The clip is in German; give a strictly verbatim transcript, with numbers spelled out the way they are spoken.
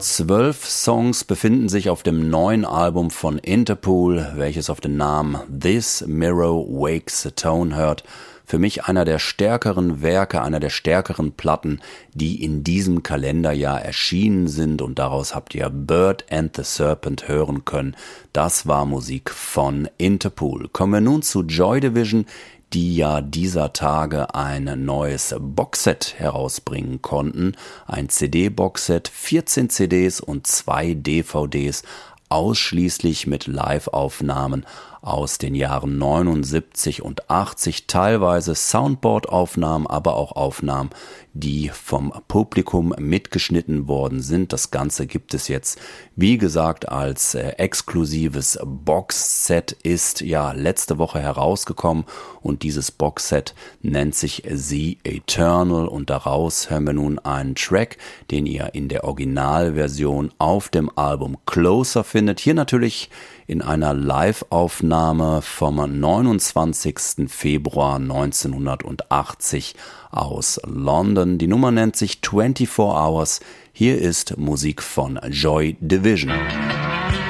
Zwölf Songs befinden sich auf dem neuen Album von Interpol, welches auf den Namen This Mirror Wakes the Tone hört. Für mich einer der stärkeren Werke, einer der stärkeren Platten, die in diesem Kalenderjahr erschienen sind, und daraus habt ihr Bird and the Serpent hören können. Das war Musik von Interpol. Kommen wir nun zu Joy Division, die ja dieser Tage ein neues Boxset herausbringen konnten. Ein C D-Boxset, vierzehn C Ds und zwei D V Ds, ausschließlich mit Live-Aufnahmen aus den Jahren neunundsiebzig und achtzig, teilweise Soundboard-Aufnahmen, aber auch Aufnahmen, die vom Publikum mitgeschnitten worden sind. Das Ganze gibt es jetzt, wie gesagt, als äh, exklusives Boxset, ist ja letzte Woche herausgekommen, und dieses Boxset nennt sich The Eternal, und daraus hören wir nun einen Track, den ihr in der Originalversion auf dem Album Closer findet. Hier natürlich in einer Live-Aufnahme vom neunundzwanzigsten Februar neunzehnhundertachtzig aus London. Die Nummer nennt sich vierundzwanzig Hours. Hier ist Musik von Joy Division.